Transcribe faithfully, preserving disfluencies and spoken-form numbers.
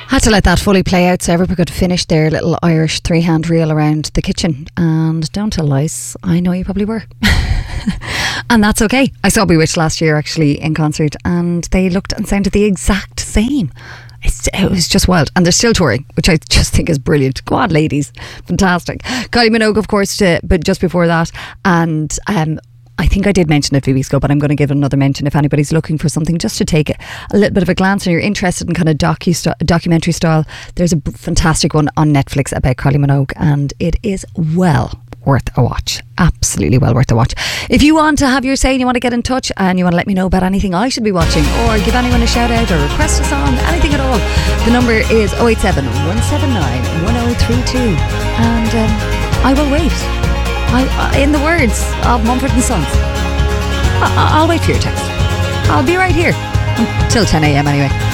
Had to let that fully play out so everybody could finish their little Irish three-hand reel around the kitchen. And don't tell lies, I know you probably were. And that's okay. I saw Bewitched last year actually in concert, and they looked and sounded the exact same. It's, it was just wild, and they're still touring, which I just think is brilliant. Go on, ladies, fantastic. Kylie Minogue, of course, to, but just before that, and um, I think I did mention it a few weeks ago, but I'm going to give it another mention if anybody's looking for something just to take a, a little bit of a glance and you're interested in kind of docu st- documentary style. There's a b- fantastic one on Netflix about Kylie Minogue, and it is well worth a watch. Absolutely well worth a watch. If you want to have your say and you want to get in touch and you want to let me know about anything I should be watching, or give anyone a shout out or request a song, anything at all, the number is oh eight seven, one seven nine, one oh three two, and um, I will wait. I, I, in the words of Mumford and Sons, I, I'll wait for your text. I'll be right here until ten a.m. anyway.